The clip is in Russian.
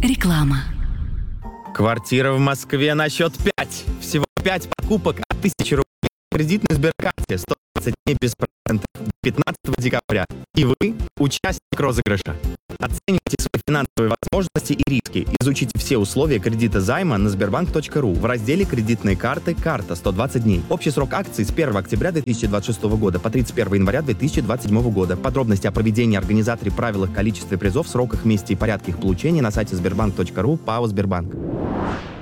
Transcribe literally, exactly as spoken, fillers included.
Реклама. Квартира в Москве на счет пять. Всего пять покупок от тысячи рублей. Кредит на сберкарте сто двадцать дней без процентов до пятнадцатого декабря. И вы участник розыгрыша. Оцените свои финансовые возможности и риски. Изучите все условия кредита займа на сбербанк точка ру в разделе «Кредитные карты. Карта. сто двадцать дней». Общий срок акций с первого октября две тысячи двадцать шестого года по тридцать первого января две тысячи двадцать седьмого года. Подробности о проведении, организаторе, правилах, количестве призов, сроках, месте и порядке их получения на сайте сбербанк точка ру ПАО «Сбербанк».